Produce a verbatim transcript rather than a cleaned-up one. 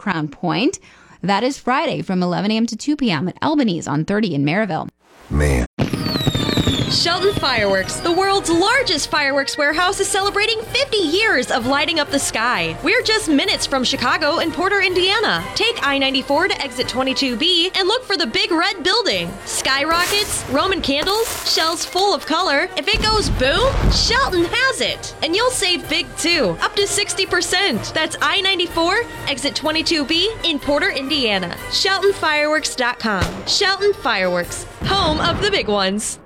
Crown Point. That is Friday from eleven a.m. to two p.m. at Albany's on thirty in Maryville. Man. Shelton Fireworks, the world's largest fireworks warehouse, is celebrating fifty years of lighting up the sky. We're just minutes from Chicago and Porter, Indiana. Take I ninety-four to exit twenty-two B and look for the big red building. Skyrockets, Roman candles, shells full of color. If it goes boom, Shelton has it. And you'll save big too, up to sixty percent. That's I ninety-four, exit twenty-two B in Porter, Indiana. Shelton Fireworks dot com. Shelton Fireworks, home of the big ones.